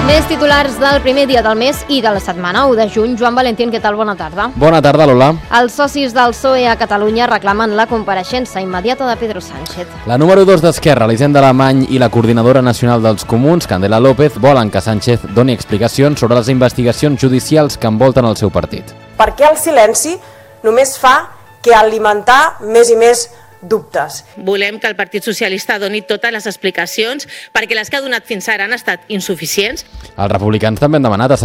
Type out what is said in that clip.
Més titulars del primer dia del mes i de la setmana 1 de juny. Joan Valentín, què tal? Bona tarda. Bona tarda, Lola. Els socis del PSOE a Catalunya reclamen la compareixença immediata de Pedro Sánchez. La número 2 d'Esquerra, Elisenda Alemany, i la coordinadora nacional dels Comuns, Candela López, volen que Sánchez doni explicacions sobre les investigacions judicials que envolten el seu partit. Perquè el silenci només fa que alimentar més i més dubtes. Volem que el Partit Socialista doni totes les explicacions perquè les que ha donat fins ara han estat insuficients. Els republicans també han demanat a